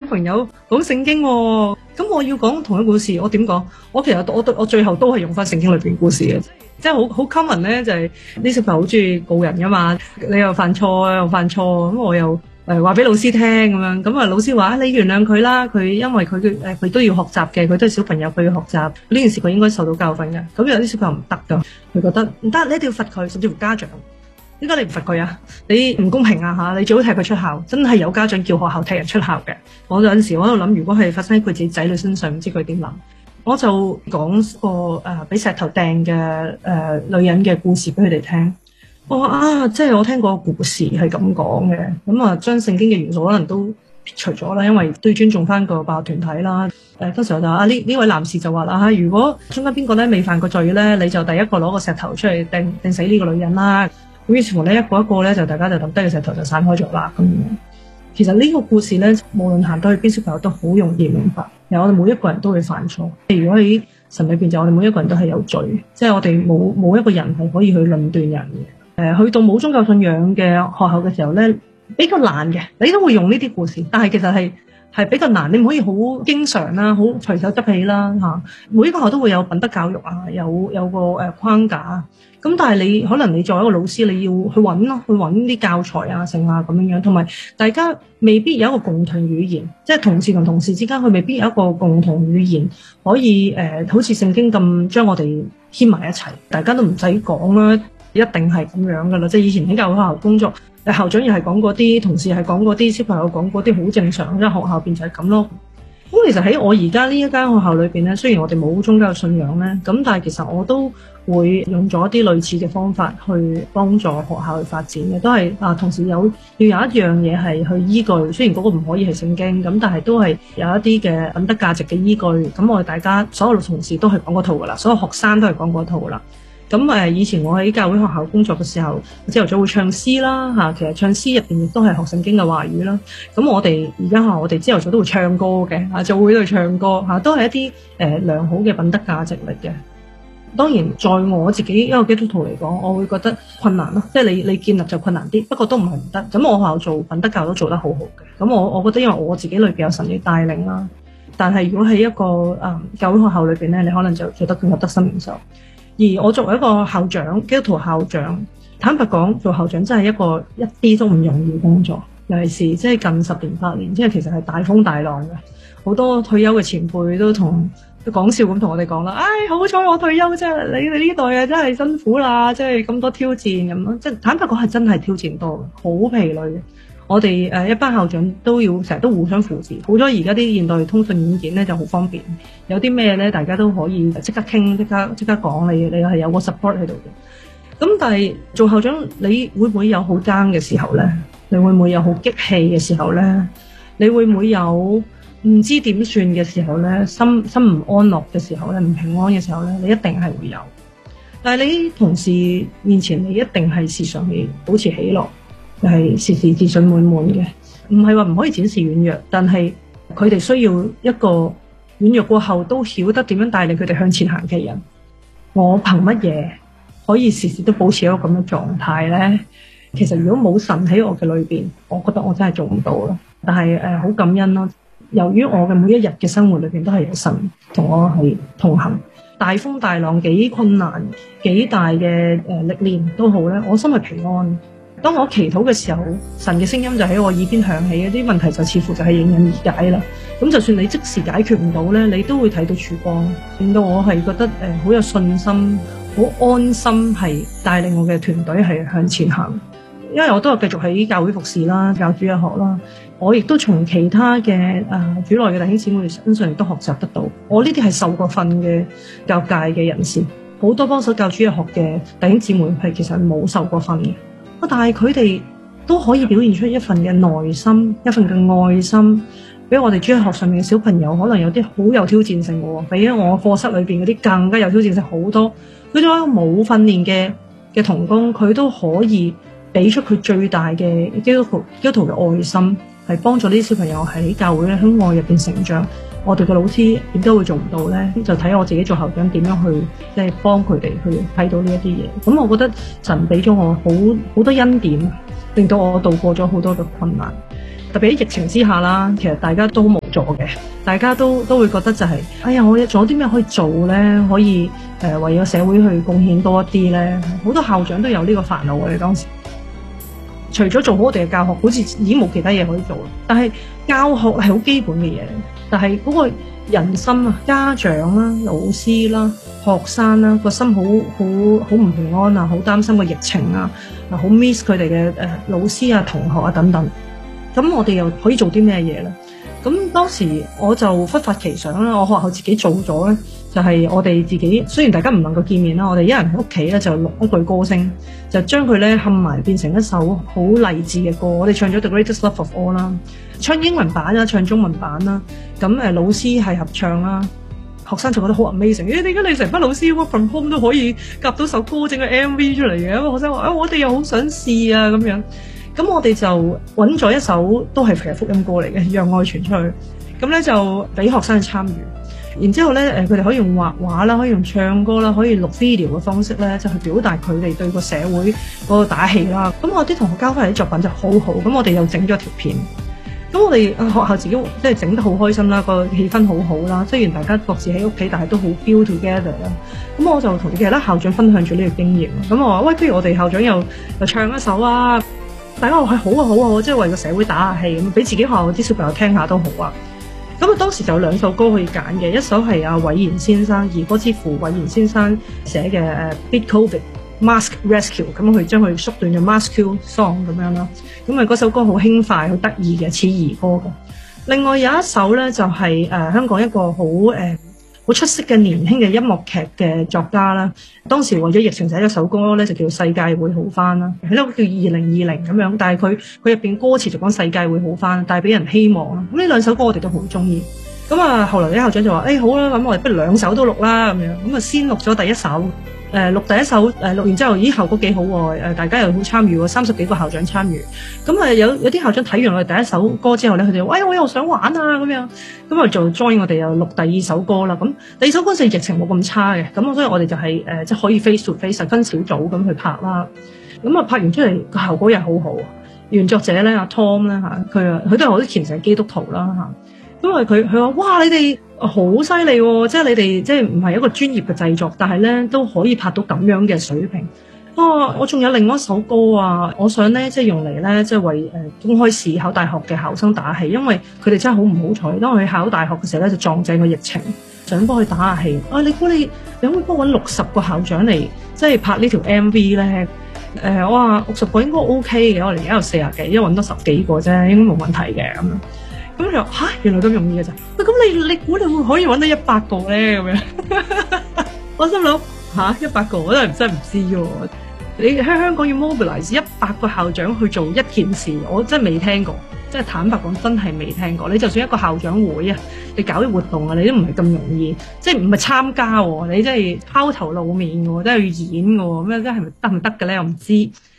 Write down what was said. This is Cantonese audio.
朋友講聖經喎，咁我要講同一故事，我點講？我其實我最後都係用翻聖經裏邊故事嘅，即係好 common 咧，就係啲小朋友好中意告人噶嘛，你又犯錯又犯錯，咁我又話俾老師聽咁樣，咁啊老師話你原諒佢啦，佢因為佢都要學習嘅，佢都係小朋友，佢要學習呢件事，佢應該受到教訓嘅。咁有啲小朋友唔得噶，佢覺得唔得，你一定要罰佢，甚至乎家長。點解你唔罰佢啊？你唔公平啊吓！你最好踢佢出校，真係有家長叫學校踢人出校嘅。我有陣時我喺度諗，如果係發生喺佢自己仔女身上，唔知佢點諗。我就講個俾石頭掟嘅女人嘅故事俾佢哋聽。我話即係我聽過個故事係咁講嘅，咁啊將聖經嘅元素可能都撇除咗啦，因為都要尊重翻個辦學團體啦。當時我就呢位男士就話啦如果中間邊個咧未犯過罪咧，你就第一個攞個石頭出嚟掟死呢個女人啦。咁於是乎咧，一個一個咧就大家就抌低個石頭就散開咗啦。咁其實呢個故事咧，無論行到去邊，小朋友都好容易明白。其實我哋每一個人都會犯錯。如果喺神裏邊，就我哋每一個人都係有罪，即係我哋冇一個人係可以去論斷人嘅。去到冇宗教信仰嘅學校嘅時候咧，比較難嘅，你都會用呢啲故事，但係其實係比較難，你唔可以好經常啦，好隨手執起啦嚇。每一個學校都會有品德教育啊，有個框架。咁但係你可能你作為一個老師，你要去揾啲教材啊、剩啊咁樣，同埋大家未必有一個共同語言，即係同事同同事之間，佢未必有一個共同語言可以好似聖經咁將我哋牽埋一齊，大家都唔使講啦，一定係咁樣噶啦。即係以前喺教會學校工作，校長又係講嗰啲，同事係講嗰啲，小朋友講嗰啲，好正常，因為學校邊就係咁咯。咁其實喺我而家呢一間學校裏邊咧，雖然我哋冇宗教信仰咧，咁但係其實我都會用咗一啲類似嘅方法去幫助學校去發展嘅，都係同時要有一樣嘢係去依據，雖然嗰個唔可以係聖經，咁但係都係有一啲嘅品德價值嘅依據。咁我哋大家所有嘅同事都係講嗰套噶啦，所有學生都係講嗰套噶啦。咁以前我喺教會學校工作嘅時候，朝頭早會唱詩啦其實唱詩入邊亦都係學聖經嘅話語啦。咁我哋而家我哋朝頭早都會唱歌嘅，就會去唱歌都係一啲良好嘅品德價值嚟嘅。當然，在我自己一個基督徒嚟講，我會覺得困難咯，即係你建立就困難啲，不過都唔係唔得。咁我學校做品德教都做得好好嘅。咁我覺得因為我自己裏邊有神嘅帶領啦，但係如果喺一個教會學校裏邊咧，你可能就做得更加得心應手。而我作為一個校長，基督徒校長，坦白講，做校長真係一啲都唔容易工作，尤其是即係近10年8年，即係其實係大風大浪嘅。好多退休嘅前輩都講笑咁同我哋講啦，好彩我退休啫，你哋呢代真係辛苦啦，即係咁多挑戰咁咯。即係坦白講係真係挑戰多嘅，好疲累嘅。我哋一班校長都要成日都互相扶持。好咗而家啲現代通訊軟件咧就好方便，有啲咩咧大家都可以即刻傾，即刻講，你係有個 support 喺度嘅。咁但係做校長，你會唔會有好 down 嘅時候咧？你會唔會有好激氣嘅時候咧？你會唔會有唔知點算嘅時候咧？心唔安樂嘅時候咧？唔平安嘅時候咧？你一定係會有。但係你同事面前，你一定係時常係保持喜樂。係時時自信滿滿嘅，唔係話唔可以展示軟弱，但係佢哋需要一個軟弱過後都曉得點樣帶領佢哋向前行嘅人。我憑乜嘢可以時時都保持一個咁嘅狀態呢？其實如果冇神喺我嘅裏邊，我覺得我真係做唔到咯。但係好感恩咯，由於我嘅每一日嘅生活裏邊都係有神同我係同行，大風大浪幾困難幾大嘅歷練都好咧，我心係平安。當我祈禱嘅時候，神嘅聲音就喺我耳邊響起，啲問題就似乎就係迎刃而解啦。咁就算你即時解決唔到咧，你都會睇到曙光，令到我係覺得好有信心，好安心，係帶領我嘅團隊係向前行。因為我都有繼續喺教會服侍啦，教主日學啦，我亦都從其他嘅主內嘅弟兄姊妹身上亦都學習得到。我呢啲係受過訓嘅教界嘅人士，好多幫手教主日學嘅弟兄姊妹係其實冇受過訓嘅。但係佢哋都可以表現出一份嘅耐心，一份嘅愛心，俾我哋主日學上面嘅小朋友，可能有啲好有挑戰性嘅，比我課室裏邊嗰啲更加有挑戰性好多。佢做一個冇訓練嘅同工，佢都可以俾出佢最大嘅基督徒嘅愛心，係幫助呢啲小朋友喺教會咧喺愛入邊成長。我哋嘅老師點解會做唔到咧？就睇我自己做校長點樣去即係幫佢哋去睇到呢一啲嘢。咁我覺得神俾咗我好多恩典，令到我度過咗好多嘅困難。 特別喺疫情之下啦，其實大家都好無助嘅，大家都會覺得就係，哎呀，我仲有啲咩可以做咧？可以為咗社會去貢獻多一啲咧？好多校長都有呢個煩惱嘅，當時。除咗做好我哋嘅教學，好似已經冇其他嘢可以做啦。但係教學係好基本嘅嘢，但係嗰個人心啊，家長啦、老師啦、學生啦，個心好唔平安啊，好擔心個疫情啊，好 miss 佢哋嘅老師啊、同學啊等等。咁我哋又可以做啲咩嘢咧？咁當時我就忽發奇想啦，我學校自己做咗咧，就係我哋自己，雖然大家唔能夠見面啦，我哋一人喺屋企咧就錄一句歌聲，就將佢咧冚埋變成一首好勵志嘅歌。我哋唱咗 The Greatest Love of All 啦，唱英文版啦，唱中文版啦。咁老師係合唱啦，學生就覺得好 amazing。點解你成班老師 work from home 都可以夾到首歌整個 MV 出嚟嘅？咁學生話我哋又好想試啊咁樣。咁我哋就揾咗一首都係其實福音歌嚟嘅，讓愛傳出去。咁咧就俾學生去參與。然之後咧，佢哋可以用畫畫啦，可以用唱歌啦，可以錄 video 嘅方式咧，就去表達佢哋對個社會嗰個打氣啦。咁我啲同學交翻嚟啲作品就好好，咁我哋又整咗條片。咁我哋學校自己即係整得好開心啦，個氣氛好好啦。雖然大家各自喺屋企，但係都好 build together 啦。咁我就同其他校長分享咗呢個經驗。咁我話喂，不如我哋校長又唱一首啊！大家話係好啊好啊，即係為個社會打下氣，咁俾自己學校啲小朋友聽下都好啊。咁當時就有2首歌可以揀嘅，一首係阿韋然先生兒歌之父韋然先生寫嘅Beat COVID Mask Rescue， 咁佢將佢縮短咗 Mask Song 咁樣啦。咁嗰首歌好輕快好得意嘅，似兒歌嘅。另外有一首咧就係香港一個好出色嘅年輕嘅音樂劇嘅作家啦，當時為咗疫情寫咗首歌咧，就叫世界會好返啦，係咯，叫2020咁樣。但係佢入邊歌詞就講世界會好返，帶俾人希望啦。咁呢2首歌我哋都好中意。咁啊，後來啲校長就話：好啦，咁我哋不如2首都錄啦咁樣。咁啊，先錄咗第一首。錄第一首，錄完之後，效果幾好喎！大家又好參與喎，30幾個校長參與。咁有啲校長睇完我哋第一首歌之後咧，佢哋話：我又想玩啊咁樣。咁就 join 我哋又錄第2首歌啦。咁第2首歌時疫情冇咁差嘅，咁所以我哋就係即係可以 face to face 分小組咁去拍啦。咁拍完出嚟個效果又好好。原作者咧阿 Tom 咧佢都係好虔誠嘅基督徒啦嚇。因為佢話：哇！你哋好犀利喎，即係你哋即係唔係一個專業嘅製作，但係咧都可以拍到咁樣嘅水平。我仲有另外一首歌啊，我想咧即係用嚟咧即係為公開試考大學嘅考生打氣，因為佢哋真係好唔好彩，當佢考大學嘅時候咧就撞正個疫情，想幫佢打下氣。你估你可唔可以幫我揾60個校長嚟即係拍呢條 MV 咧？我話60個應該 OK 嘅，我哋而家有40幾，因為揾多10幾個啫，應該冇問題嘅咁樣。咁佢話原來咁容易嘅咋？喂，咁你估你會可以揾到100個咧？咁樣，我心諗100個我真係唔知喎。你喺香港要 mobilize 100個校長去做一件事，我真係未聽過。即係坦白講，真係未聽過。你就算一個校長會啊，你搞啲活動啊，你都唔係咁容易。即係唔係參加喎？你真係拋頭露面嘅喎，真係要演嘅喎。咁樣真係得唔得嘅咧？我唔知。